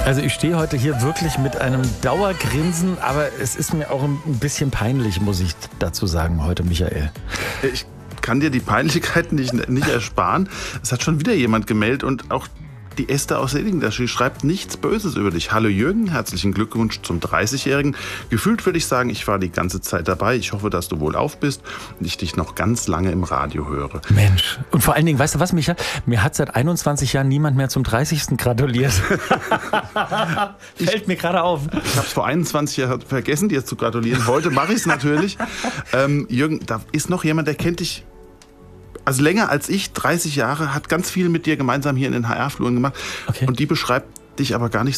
Also ich stehe heute hier wirklich mit einem Dauergrinsen, aber es ist mir auch ein bisschen peinlich, muss ich dazu sagen, heute, Michael. Ich kann dir die Peinlichkeiten nicht ersparen. Es hat schon wieder jemand gemeldet und auch die Esther aus Seding, sie schreibt nichts Böses über dich. Hallo Jürgen, herzlichen Glückwunsch zum 30-Jährigen. Gefühlt würde ich sagen, ich war die ganze Zeit dabei. Ich hoffe, dass du wohlauf bist und ich dich noch ganz lange im Radio höre. Mensch. Und vor allen Dingen, weißt du was, Micha? Mir hat seit 21 Jahren niemand mehr zum 30. gratuliert. Fällt mir gerade auf. Ich habe es vor 21 Jahren vergessen, dir zu gratulieren. Heute mache ich es natürlich. Jürgen, da ist noch jemand, der kennt dich also länger als ich, 30 Jahre, hat ganz viel mit dir gemeinsam hier in den HR-Fluren gemacht. Okay. Und die beschreibt dich aber gar nicht